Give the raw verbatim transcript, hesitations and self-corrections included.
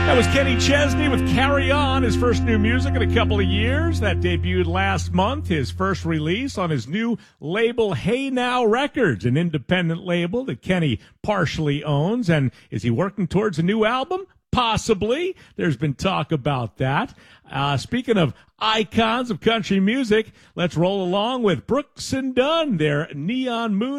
That was Kenny Chesney with Carry On, his first new music in a couple of years. That debuted last month, his first release on his new label, Hey Now Records, an independent label that Kenny partially owns. And is he working towards a new album? Possibly. There's been talk about that. Uh, speaking of icons of country music, let's roll along with Brooks and Dunn, their Neon Moon.